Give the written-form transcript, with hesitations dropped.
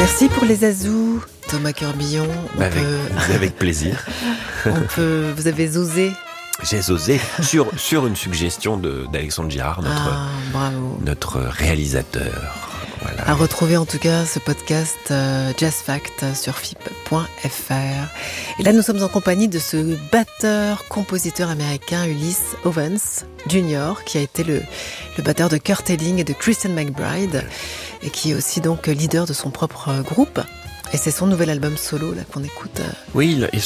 Merci pour les azous, Thomas Corbillon. Avec plaisir. Vous avez osé. J'ai osé sur une suggestion d'Alexandre Girard, notre réalisateur. Voilà. À retrouver en tout cas ce podcast Jazz Fact sur fip.fr. Et là nous sommes en compagnie de ce batteur-compositeur américain Ulysse Owens Jr. qui a été le batteur de Kurt Elling et de Christian McBride et qui est aussi donc leader de son propre groupe. Et c'est son nouvel album solo là qu'on écoute. Oui,